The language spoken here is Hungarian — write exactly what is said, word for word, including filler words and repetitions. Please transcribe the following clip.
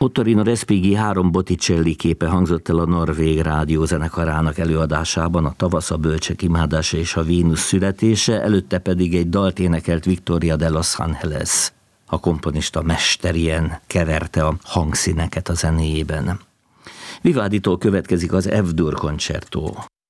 Ottorino Respighi három Botticelli képe hangzott el a Norvég rádiózenekarának előadásában, a Tavasz, a bölcsek imádása és a Vénusz születése, előtte pedig egy dalt énekelt Victoria de Los Angeles. A komponista mesterien keverte a hangszíneket a zenéjében. Vivalditól következik az F-dur koncertó.